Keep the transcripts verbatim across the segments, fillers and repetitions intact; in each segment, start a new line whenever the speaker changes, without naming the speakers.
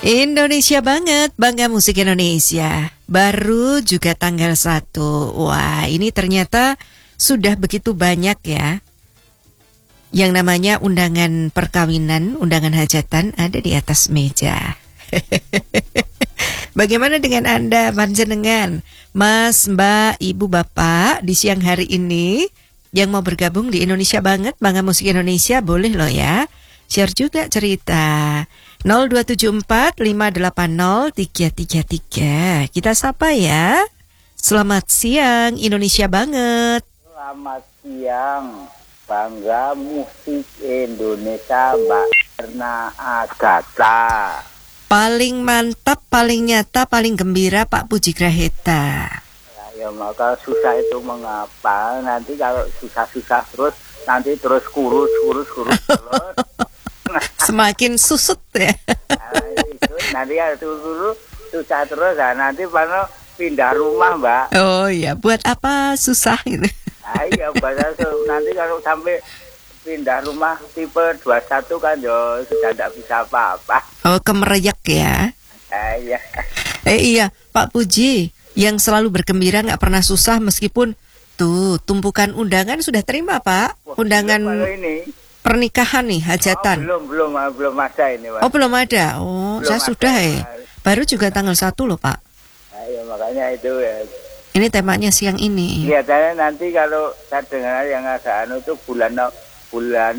Indonesia banget, bangga musik Indonesia. Baru juga tanggal satu. Wah, ini ternyata sudah begitu banyak ya. Yang namanya undangan perkawinan, undangan hajatan ada di atas meja. Bagaimana dengan Anda, panjenengan, Mas, Mbak, Ibu, Bapak di siang hari ini yang mau bergabung di Indonesia banget, bangga musik Indonesia, boleh loh ya. Share juga cerita. nol dua tujuh empat lima delapan nol tiga tiga tiga. Kita sapa ya. Selamat siang Indonesia banget.
Selamat siang, bangga musik Indonesia, Mbak Erna Agatha.
Paling mantap, paling nyata, paling gembira Pak Puji Grahita.
Ya, ya maka susah itu mengapa? Nanti kalau susah-susah terus, nanti terus kurus, kurus, kurus terus.
Semakin susut ya.
Nah, itu, nanti kalau terus susah terus, nah, nanti paano pindah rumah, Mbak.
Oh iya, buat apa susah gitu?
Nah, iya, nanti kalau sampai pindah rumah tipe dua puluh satu kan yo sudah tidak bisa apa-apa.
Oh, kemereyek ya.
Ah, iya.
Eh iya, Pak Puji yang selalu bergembira nggak pernah susah meskipun tuh tumpukan undangan sudah terima Pak. Undangan ini pernikahan nih, hajatan.
Oh, belum belum belum ada ini, Pak.
Oh, belum ada. Oh, belum saya ada, sudah ya. Baru juga tanggal satu loh, Pak.
Nah, ya makanya itu ya.
Ini temanya siang ini.
Kelihatannya nanti kalau saya dengar yang agak anu itu bulan bulan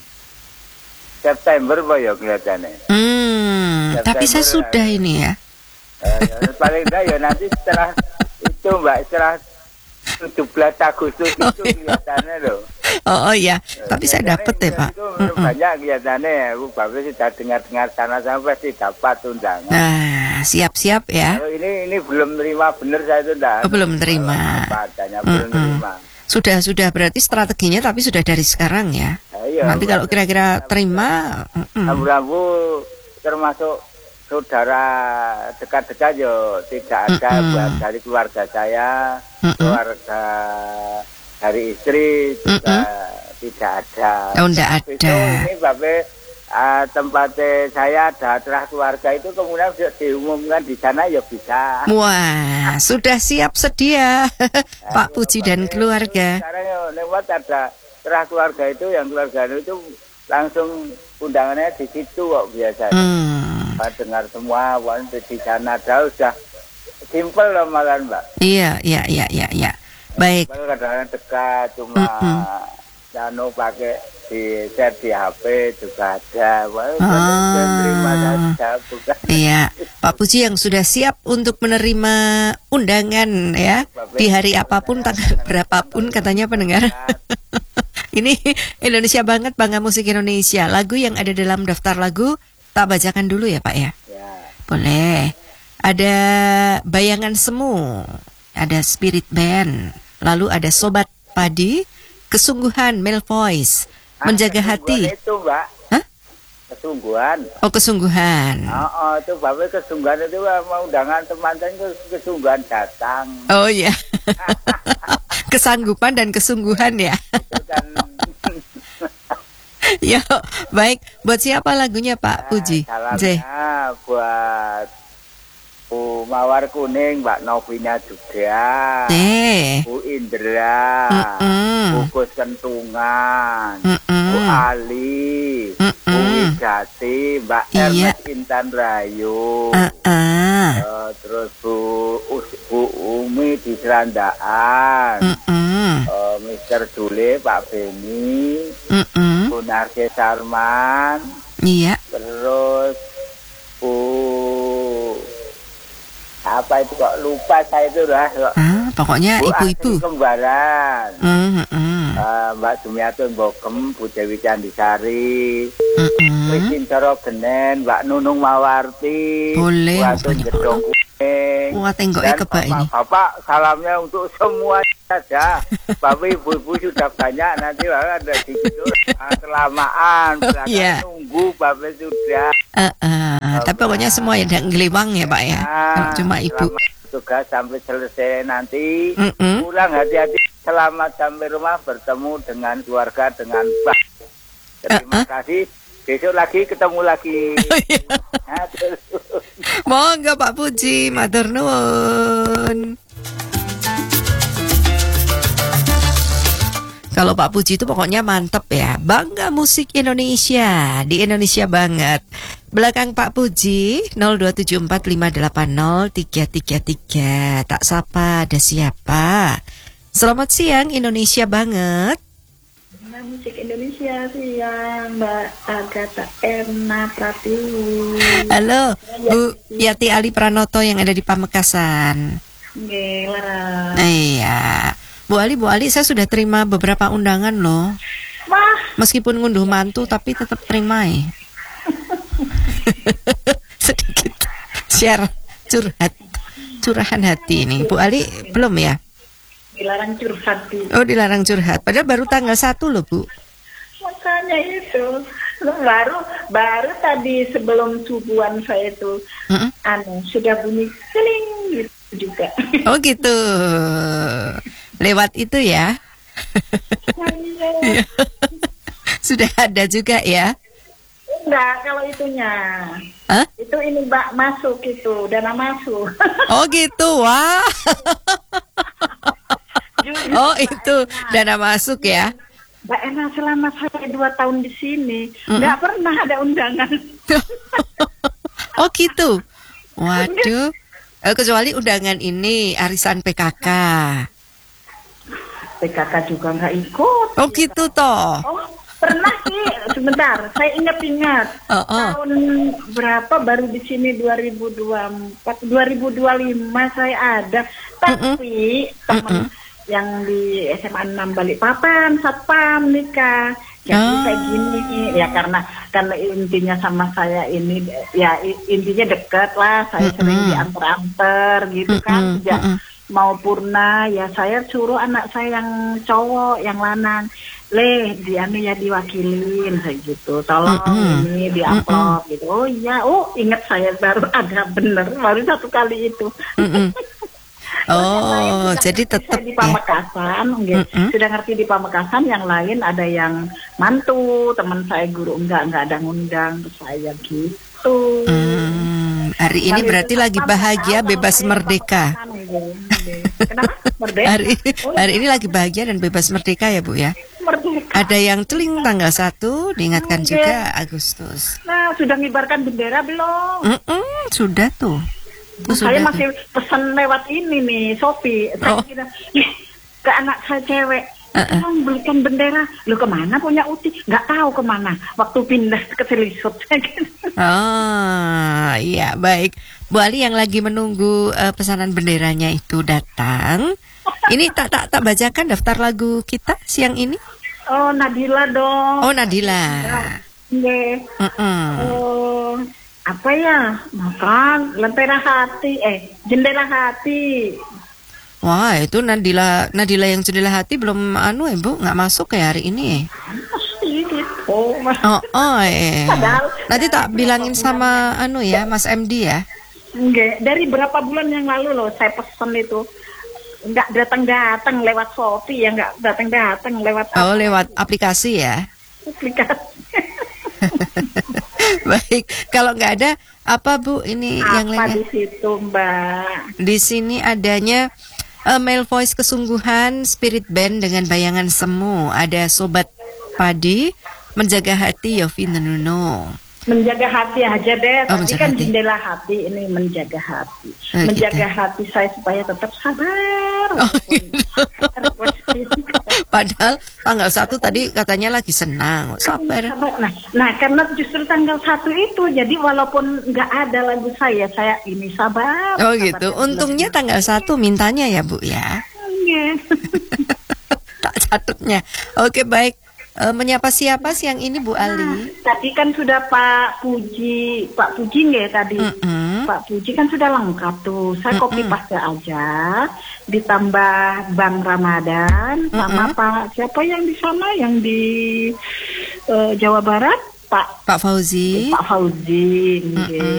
September Pak ya kelihatannya.
Hmm, September, tapi saya sudah ya. Ini ya.
Eh, paling enggak ya nanti setelah itu Mbak, setelah tujuh belas Agustus itu oh, kelihatannya loh.
Oh, oh ya, tapi saya dapat ya Pak.
Itu banyak kelihatannya ya, Bu Bapak sudah dengar-dengar sana sampai sih dapat undangan.
Nah, siap-siap ya.
Kalau ini ini belum terima bener saya itu dah.
Oh, belum terima.
Apa adanya belum terima.
Sudah sudah berarti strateginya tapi sudah dari sekarang ya. Nah, iya, nanti kalau kira-kira terima,
Abu-abu termasuk saudara dekat-dekat yo tidak ada mm-mm. buat dari keluarga saya, mm-mm. keluarga dari istri juga mm-mm. tidak ada.
Oh, tidak ada.
Itu ini Bapak uh, tempatnya saya ada telah keluarga itu kemudian diumumkan di sana ya bisa.
Wah, sudah siap sedia Pak Puji dan keluarga.
Sekarang ya lewat ada telah keluarga itu yang keluarga itu langsung undangannya di situ kok biasanya. Hmm. Dengar semua, wanita di sana ada sudah simpel loh malah Mbak.
Iya, iya, iya, iya, iya. Baik.
Kadang-kadang dekat cuma nano mm-hmm. pakai di share di H P juga ada. Wah, ah. terima saja bukan.
Iya, Pak Puji yang sudah siap untuk menerima undangan ya Bapak, di hari apapun, tanggal berapapun katanya pendengar. Ini Indonesia banget, bangga musik Indonesia. Lagu yang ada dalam daftar lagu tak bacakan dulu ya Pak ya?
Ya.
Boleh. Ada Bayangan Semu, ada Spirit Band, lalu ada Sobat Padi, Kesungguhan Male Voice, Menjaga
ah,
Hati.
Itu Mbak.
Hah?
Kesungguhan.
Oh, Kesungguhan.
Oh, oh itu Bapak kesungguhan itu mau undangan teman-teman kesungguhan datang.
Oh iya. Kesanggupan dan kesungguhan ya.
Itu kan.
Ya, baik. Buat siapa lagunya Pak Puji?
Nah, salamnya buat Bu Mawar Kuning, Mbak Novina juga,
eh.
Bu Indra, mm-mm. Bu Gus Kentungan, mm-mm. Bu Ali, mm-mm. Bu Widati, Mbak iya. Ernest Intan Rayu, uh-uh. uh, terus Bu Bu Umi di Serandaan, uh, Mister Dule, Pak Beni, mm-mm. Bu Narke Sarman,
iya.
terus Bu apa itu kok lupa saya itu lah.
Ah, pokoknya Bu ibu-ibu.
Kembaran.
Mm, mm.
Uh, Mbak Sumiatun Bokem, Bu Dewi Candisari,
mm-hmm.
Christine Coro Genen, Mbak Nunung Mawarti,
boleh.
Bu Atun Jedong Kuning.
Wah, tenggoknya kebak ini.
Bapak salamnya untuk semua saja. Bapak ibu-ibu sudah banyak, nanti Bapak ada di situ. Kelamaan, belakang yeah. nunggu Bapak sudah.
Uh, uh, uh, tapi pokoknya semua ya tidak ngelewang ya Pak ya. Nah, cuma ibu.
Tugas sampai selesai nanti.
Mm-mm.
Pulang hati-hati. Selamat sampai rumah, bertemu dengan keluarga dengan baik. Terima uh, uh. kasih. Besok lagi ketemu lagi.
Oh, iya.
Nah,
Monggo Pak Puji, matur nuwun. Kalau Pak Puji itu pokoknya mantep ya. Bangga musik Indonesia. Di Indonesia banget. Belakang Pak Puji nol dua tujuh empat lima delapan nol tiga tiga tiga. Tak sapa ada siapa. Selamat siang Indonesia banget.
Nah, musik Indonesia siang Mbak Agatha Erna Pratiwi.
Halo Bu Yati Ali Pranoto yang ada di Pamekasan.
Gila.
Iya. Bu Ali, Bu Ali, saya sudah terima beberapa undangan loh.
Wah.
Meskipun ngunduh mantu, tapi tetap terima ya. Sedikit share curhat, curahan hati ini. Bu Ali belum ya?
Dilarang curhat.
Oh, dilarang curhat. Padahal baru tanggal satu loh Bu.
Makanya itu baru baru tadi sebelum subuhan saya itu, mm-hmm. anu sudah bunyi keling gitu juga.
Oh gitu. Lewat itu ya. Sudah ada juga ya.
Enggak, kalau itunya.
Hah?
Itu ini Mbak masuk itu, dana masuk.
Oh gitu, wah. Oh itu dana masuk ya.
Mbak Ena selama saya dua tahun di sini mm-hmm. nggak pernah ada undangan.
Oh gitu. Waduh. Eh, kecuali undangan ini arisan P K K.
P K K juga nggak ikut.
Oh gitu toh.
Oh pernah sih. Sebentar, saya ingat-ingat. Oh, oh. Tahun berapa baru di sini dua ribu dua puluh empat, dua ribu dua puluh lima saya ada. Tapi mm-mm. teman mm-mm. yang di S M A enam Balikpapan, Satpam nikah. Jadi oh. kayak gini ya karena karena intinya sama saya ini ya intinya dekat lah. Saya mm-mm. sering diantar-antar gitu mm-mm. kan. Sejak mm-mm. mau purna ya saya suruh anak saya yang cowok, yang lanang. Le, dia anu ya diwakilin kayak gitu. Tolong mm-hmm. ini di-upload mm-hmm. gitu. Oh iya, oh ingat saya baru ada bener, baru satu kali itu. Mm-hmm.
Oh, jadi tetap
di Pamekasan, ya. mm-hmm. sudah ngerti di Pamekasan. Yang lain ada yang mantu, teman saya guru enggak enggak ada ngundang saya gitu.
Mm, hari ini hari berarti lagi bahagia, bebas merdeka.
Kenapa? Merdeka?
Hari, hari ini lagi bahagia dan bebas merdeka ya Bu ya.
Merdeka.
Ada yang teling tanggal satu, diingatkan okay. juga Agustus.
Nah, sudah ngibarkan bendera belum?
Mm-mm, sudah tuh. tuh
saya
sudah
masih tuh. pesan lewat ini nih, Sophie. Saya
oh.
kira, ke anak saya cewek, uh-uh. tolong belikan bendera. Lu kemana punya Uti? Nggak tahu kemana. Waktu pindah ke Cilisut.
Oh, iya baik. Bu Ali yang lagi menunggu uh, pesanan benderanya itu datang. Ini tak tak tak bacakan daftar lagu kita siang ini.
Oh Nadila dong.
Oh Nadila.
Iya.
Uh-uh.
Oh apa ya? Makan lentera hati. Eh jendela hati.
Wah itu Nadila Nadila yang jendela hati belum anu ya Bu, nggak masuk ya hari ini.
Masih gitu.
Oh oh eh.
Padahal,
nanti tak bilangin sama anu ya Mas M D ya.
Enggak, dari berapa bulan yang lalu loh saya pesen itu. Enggak datang-datang lewat Shopee ya, enggak datang-datang lewat
Oh, apa? Lewat aplikasi ya.
Aplikasi.
Baik, kalau enggak ada apa Bu ini
apa
yang lainnya?
Di situ, Mbak?
Di sini adanya uh, Male Voice Kesungguhan Spirit Band dengan bayangan semu. Ada Sobat Padi, Menjaga Hati Yofi Nenuno.
Menjaga hati aja deh,
oh,
tapi kan
hati.
Jendela hati ini menjaga hati,
oh,
menjaga
gitu.
hati saya supaya tetap sabar.
Oh, gitu. Padahal tanggal satu tadi katanya lagi senang, sabar.
Nah, nah karena justru tanggal satu itu, jadi walaupun nggak ada lagu saya, saya ini sabar.
Oh
sabar,
gitu.
sabar,
Untungnya
sabar.
tanggal satu mintanya ya Bu ya.
Yeah.
Tak catatnya. Oke baik. E, menyapa siapa siang ini Bu Ali?
Nah, tadi kan sudah Pak Puji, Pak Puji nggak tadi?
Mm-mm.
Pak Puji kan sudah lengkap tuh. Saya
Mm-mm.
copy paste aja, ditambah Bang Ramadan Mm-mm. sama Pak siapa yang di sana yang di uh, Jawa Barat? Pak
Pak Fauzi.
Pak Fauzi.